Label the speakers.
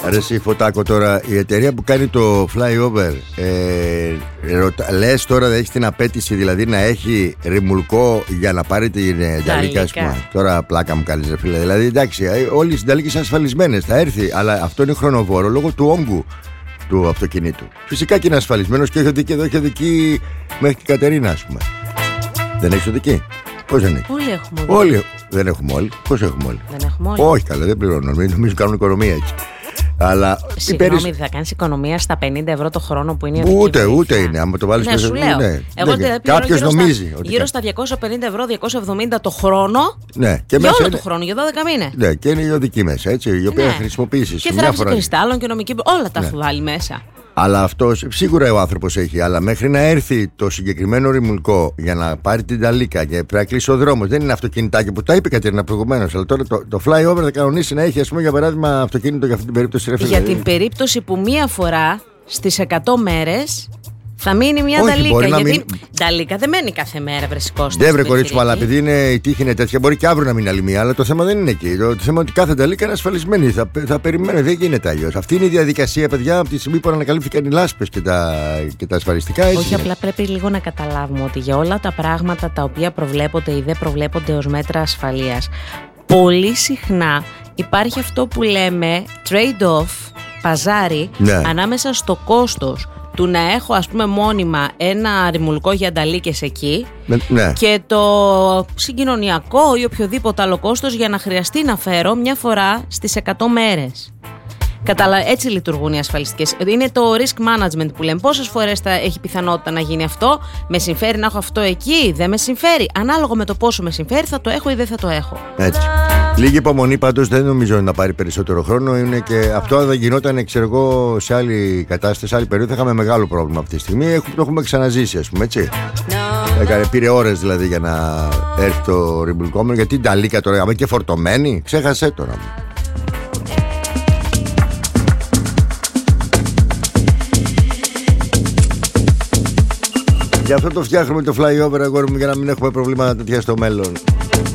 Speaker 1: Ρε εσύ Φωτάκο, τώρα η εταιρεία που κάνει το flyover, λες τώρα έχεις την απέτηση δηλαδή να έχει ρημουλκό για να πάρει την Νταλίκα, ας πούμε? Τώρα πλάκα μου κάνεις ρε φίλε. Δηλαδή εντάξει, όλοι οι συνταλίκες είναι ασφαλισμένες, θα έρθει, αλλά αυτό είναι χρονοβόρο λόγω του όγκου του αυτοκινήτου. Φυσικά και είναι ασφαλισμένος και έχει οδική, εδώ έχει οδική μέχρι την Κατερίνα, ας πούμε. Δεν έχεις οδική? Πώς δεν έχει?
Speaker 2: Όλοι έχουμε.
Speaker 1: Όλοι. Δεν έχουμε όλοι. Πώς έχουμε όλοι?
Speaker 2: Δεν έχουμε όλοι.
Speaker 1: Όχι, καλά, δεν πληρώνουν. Νομίζω κάνουν οικονομία έτσι. Αλλά
Speaker 2: συγγνώμη, θα κάνεις οικονομία στα 50 ευρώ το χρόνο που είναι η οδική
Speaker 1: ούτε
Speaker 2: βοήθεια?
Speaker 1: είναι. Άμα το βάλεις
Speaker 2: σου λέω.
Speaker 1: Κάποιος νομίζει.
Speaker 2: Γύρω στα 250 ευρώ, 270 το χρόνο.
Speaker 1: Ναι, και
Speaker 2: για όλο
Speaker 1: είναι...
Speaker 2: το χρόνο, για 12 μήνες.
Speaker 1: Ναι, και είναι η οδική μέσα, έτσι, η οποία χρησιμοποιήσεις.
Speaker 2: Και θράψη κρυστάλλων και νομική. Όλα τα έχω βάλει μέσα.
Speaker 1: Αλλά αυτός, σίγουρα ο άνθρωπος έχει, αλλά μέχρι να έρθει το συγκεκριμένο ρημουλκό για να πάρει την Νταλίκα και πρέπει να κλείσει ο δρόμος, δεν είναι αυτοκινητάκι που τα είπε η Κατερίνα προηγουμένως. Αλλά τώρα το flyover θα κανονίσει να έχει, ας πούμε, για παράδειγμα, αυτοκίνητο για αυτή την περίπτωση.
Speaker 2: Για την περίπτωση που μία φορά στις 100 μέρες θα μείνει μια Νταλίκα. Γιατί Νταλίκα δεν μένει κάθε μέρα, Κώστα.
Speaker 1: Δεν βρε κορίτσι μου, αλλά επειδή η τύχη είναι τέτοια, μπορεί και αύριο να μείνει άλλη μία. Αλλά το θέμα δεν είναι εκεί. Το θέμα είναι ότι κάθε Νταλίκα είναι ασφαλισμένη. Θα περιμένει, δεν γίνεται αλλιώς. Αυτή είναι η διαδικασία, παιδιά, από τη στιγμή που ανακαλύφθηκαν οι λάσπες και τα ασφαλιστικά. Έτσι.
Speaker 2: Όχι, απλά πρέπει λίγο να καταλάβουμε ότι για όλα τα πράγματα τα οποία προβλέπονται ή δεν προβλέπονται ως μέτρα ασφαλείας, πολύ συχνά υπάρχει αυτό που λέμε trade-off, παζάρι, ανάμεσα στο κόστος του να έχω, ας πούμε, μόνιμα ένα ρημουλκό για Νταλίκες εκεί και το συγκοινωνιακό ή οποιοδήποτε άλλο κόστος για να χρειαστεί να φέρω μια φορά στις 100 μέρες. Έτσι λειτουργούν οι ασφαλιστικές. Είναι το risk management που λέμε. Πόσες φορές θα έχει πιθανότητα να γίνει αυτό? Με συμφέρει να έχω αυτό εκεί? Δεν με συμφέρει? Ανάλογα με το πόσο με συμφέρει θα το έχω ή δεν θα το έχω.
Speaker 1: Έτσι. Λίγη υπομονή πάντως, δεν νομίζω να πάρει περισσότερο χρόνο. Είναι και αυτό αν δεν γινόταν, ξέρω εγώ, σε άλλη κατάσταση, σε άλλη περίοδο, θα είχαμε μεγάλο πρόβλημα αυτή τη στιγμή. Το έχουμε ξαναζήσει, ας πούμε, έτσι. Πήρε ώρες δηλαδή για να έρθει το ρημουλκόμενο. Γιατί η Νταλίκα τώρα, άμα και φορτωμένη, ξέχασε τώρα. Γι' αυτό το φτιάχνουμε το flyover, αγόρι μου, για να μην έχουμε προβλήματα τέτοια στο μέλλον.